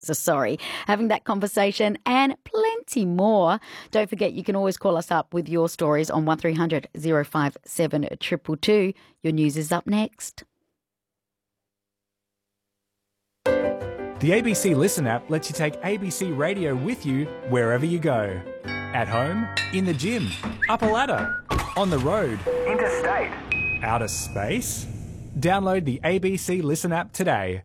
having that conversation and plenty more. Don't forget, you can always call us up with your stories on 1300 057 222. Your news is up next. The ABC Listen app lets you take ABC Radio with you wherever you go. At home, in the gym, up a ladder, on the road, interstate, outer space. Download the ABC Listen app today.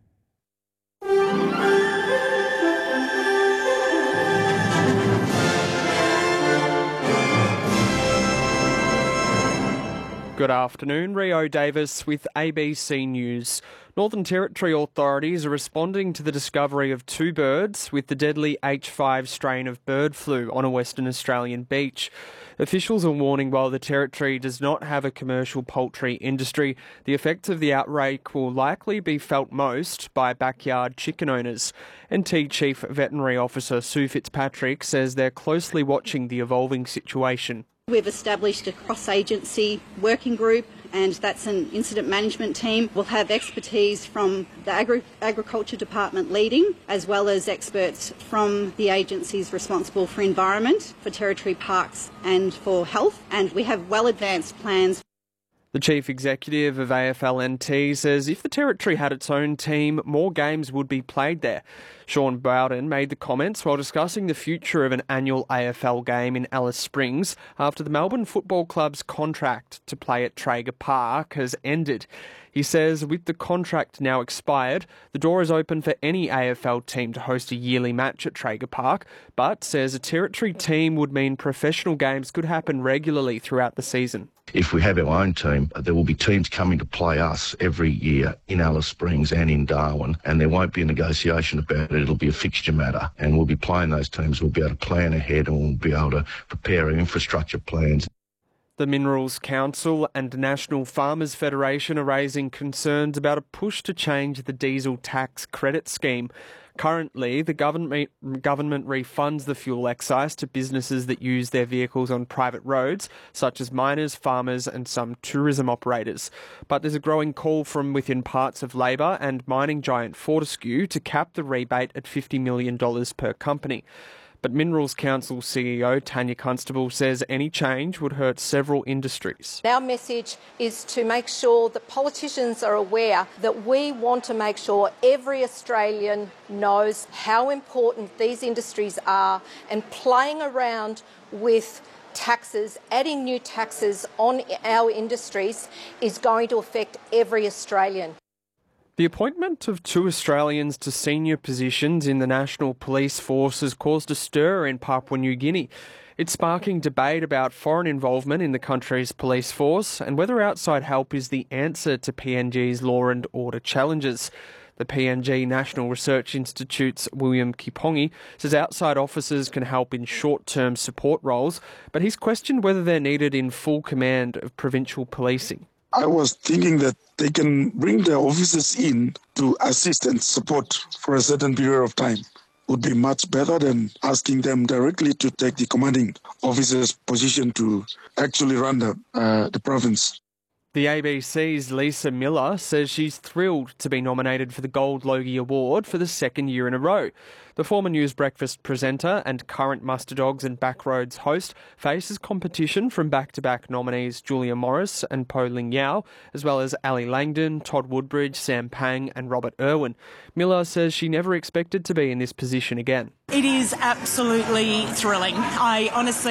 Good afternoon, Rio Davis with ABC News. Northern Territory authorities are responding to the discovery of 2 birds with the deadly H5 strain of bird flu on a Western Australian beach. Officials are warning while the Territory does not have a commercial poultry industry, the effects of the outbreak will likely be felt most by backyard chicken owners. NT Chief Veterinary Officer Sue Fitzpatrick says they're closely watching the evolving situation. We've established a cross-agency working group, and that's an incident management team. We'll have expertise from the Agriculture Department leading, as well as experts from the agencies responsible for environment, for Territory Parks and for health, and we have well-advanced plans. The Chief Executive of AFLNT says if the Territory had its own team, more games would be played there. Sean Bowden made the comments while discussing the future of an annual AFL game in Alice Springs after the Melbourne Football Club's contract to play at Traeger Park has ended. He says with the contract now expired, the door is open for any AFL team to host a yearly match at Traeger Park, but says a Territory team would mean professional games could happen regularly throughout the season. If we have our own team, there will be teams coming to play us every year in Alice Springs and in Darwin, and there won't be a negotiation about it. It'll be a fixture matter, and we'll be playing those teams. We'll be able to plan ahead, and we'll be able to prepare our infrastructure plans. The Minerals Council and National Farmers Federation are raising concerns about a push to change the diesel tax credit scheme. Currently, the government refunds the fuel excise to businesses that use their vehicles on private roads, such as miners, farmers and some tourism operators. But there's a growing call from within parts of Labor and mining giant Fortescue to cap the rebate at $50 million per company. But Minerals Council CEO Tanya Constable says any change would hurt several industries. Our message is to make sure that politicians are aware that we want to make sure every Australian knows how important these industries are, and playing around with taxes, adding new taxes on our industries is going to affect every Australian. The appointment of 2 Australians to senior positions in the National Police Force has caused a stir in Papua New Guinea. It's sparking debate about foreign involvement in the country's police force and whether outside help is the answer to PNG's law and order challenges. The PNG National Research Institute's William Kipongi says outside officers can help in short-term support roles, but he's questioned whether they're needed in full command of provincial policing. I was thinking that they can bring their officers in to assist and support for a certain period of time. Would be much better than asking them directly to take the commanding officer's position to actually run the province. The ABC's Lisa Miller says she's thrilled to be nominated for the Gold Logie Award for the 2nd year in a row. The former News Breakfast presenter and current Muster Dogs and Backroads host faces competition from back-to-back nominees Julia Morris and Po Ling Yao, as well as Ali Langdon, Todd Woodbridge, Sam Pang and Robert Irwin. Miller says she never expected to be in this position again. It is absolutely thrilling. I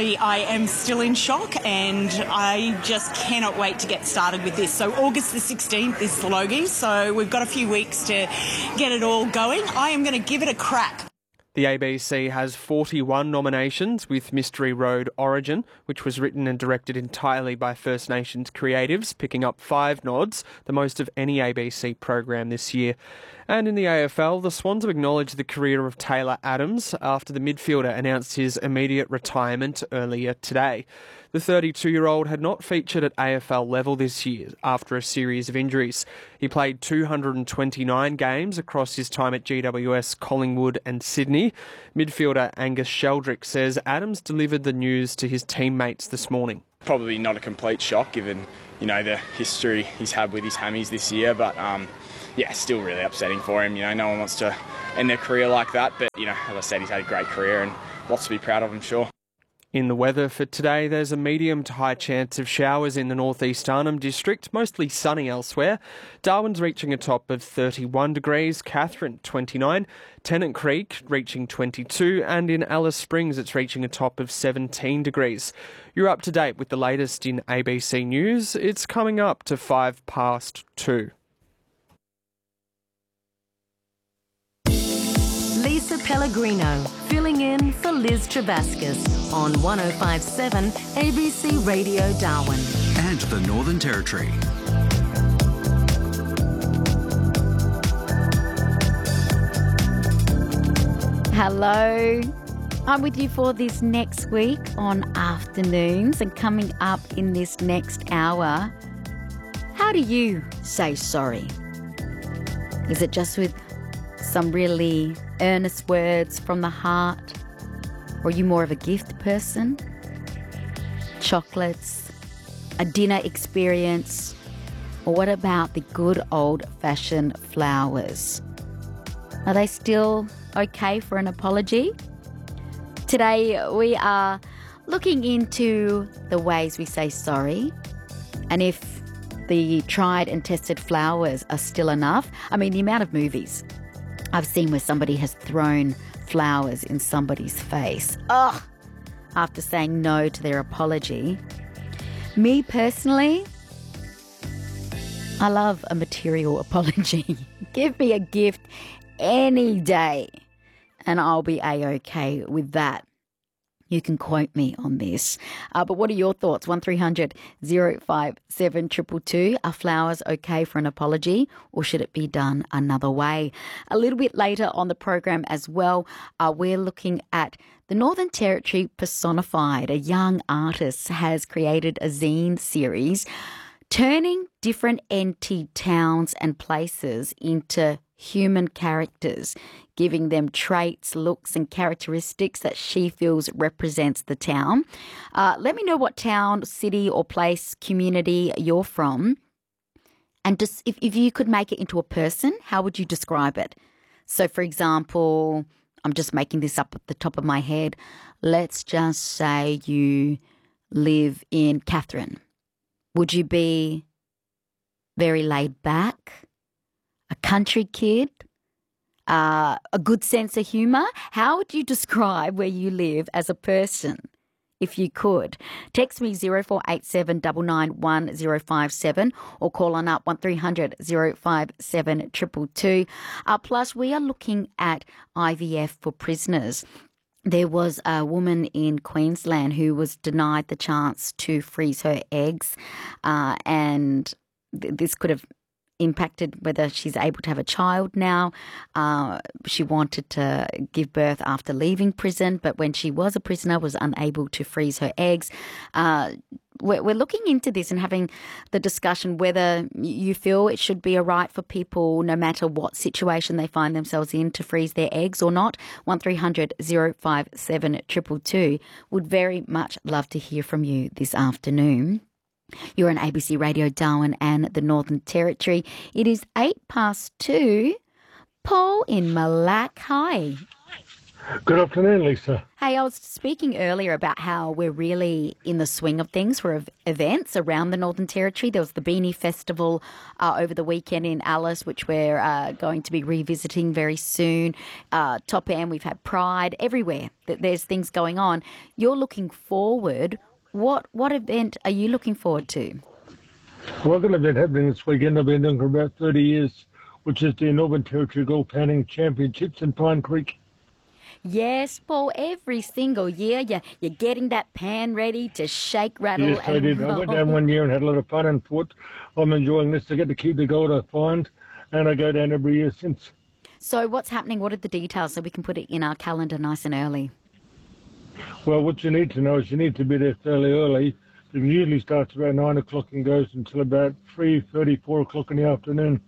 am still in shock, and I just cannot wait to get started with this. So August the 16th is the Logie, so we've got a few weeks to get it all going. I am going to give it a crack. The ABC has 41 nominations, with Mystery Road Origin, which was written and directed entirely by First Nations creatives, picking up 5 nods, the most of any ABC program this year. And in the AFL, the Swans have acknowledged the career of Taylor Adams after the midfielder announced his immediate retirement earlier today. The 32-year-old had not featured at AFL level this year after a series of injuries. He played 229 games across his time at GWS, Collingwood and Sydney. Midfielder Angus Sheldrick says Adams delivered the news to his teammates this morning. Probably not a complete shock given, the history he's had with his hammies this year, but still really upsetting for him. No one wants to in a career like that. But, you know, as I said, he's had a great career and lots to be proud of, I'm sure. In the weather for today, there's a medium to high chance of showers in the northeast Arnhem District, mostly sunny elsewhere. Darwin's reaching a top of 31 degrees, Katherine 29, Tennant Creek reaching 22, and in Alice Springs it's reaching a top of 17 degrees. You're up to date with the latest in ABC News. It's coming up to 2:05. Lisa Pellegrino, filling in for Liz Trebaskus on 105.7 ABC Radio Darwin. And the Northern Territory. Hello. I'm with you for this next week on Afternoons, and coming up in this next hour, how do you say sorry? Is it just with some really earnest words from the heart? Or are you more of a gift person? Chocolates, a dinner experience, or what about the good old-fashioned flowers? Are they still okay for an apology? Today we are looking into the ways we say sorry, and if the tried and tested flowers are still enough. I mean, the amount of movies I've seen where somebody has thrown flowers in somebody's face. Ugh! After saying no to their apology. Me personally, I love a material apology. Give me a gift any day and I'll be A-okay with that. You can quote me on this. But what are your thoughts? 1300 057 222. Are flowers okay for an apology, or should it be done another way? A little bit later on the program as well, we're looking at the Northern Territory personified. A young artist has created a zine series turning different NT towns and places into human characters, giving them traits, looks and characteristics that she feels represents the town. Let me know what town, city or place, community you're from. And just if you could make it into a person, how would you describe it? So, for example, I'm just making this up at the top of my head. Let's just say you live in Katherine. Would you be very laid back, a country kid, a good sense of humour? How would you describe where you live as a person, if you could? Text me 0487 991 057 or call on up 1300 057 222. Plus, we are looking at IVF for prisoners. There was a woman in Queensland who was denied the chance to freeze her eggs, and this could have impacted whether she's able to have a child now. She wanted to give birth after leaving prison, but when she was a prisoner was unable to freeze her eggs. We're looking into this and having the discussion whether you feel it should be a right for people, no matter what situation they find themselves in, to freeze their eggs or not. 1300 057 222. Would very much love to hear from you this afternoon. You're on ABC Radio Darwin and the Northern Territory. It is 2:08. Paul in Malak. Hi. Good afternoon, Lisa. Hey, I was speaking earlier about how we're really in the swing of things for events around the Northern Territory. There was the Beanie Festival over the weekend in Alice, which we're going to be revisiting very soon. Top End, we've had Pride. Everywhere there's things going on. You're looking forward. What event are you looking forward to? Well, I've got an event happening this weekend. I've been doing for about 30 years, which is the Northern Territory Gold Panning Championships in Pine Creek. Yes, Paul, every single year you're getting that pan ready to shake, rattle, yes, and I did. roll. I went down one year and had a lot of fun and thought I'm enjoying this. I get to keep the gold I find, and I go down every year since. So what's happening? What are the details so we can put it in our calendar nice and early? Well, what you need to know is you need to be there fairly early. It usually starts about 9 o'clock and goes until about 3:30, 4 o'clock in the afternoon.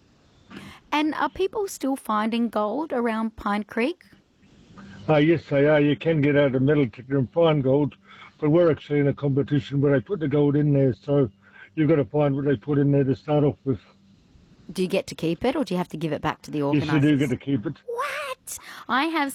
And are people still finding gold around Pine Creek? Yes, they are. You can get out a metal detector and find gold, but we're actually in a competition where they put the gold in there, so you've got to find what they put in there to start off with. Do you get to keep it, or do you have to give it back to the organisers? Yes, you do get to keep it. I have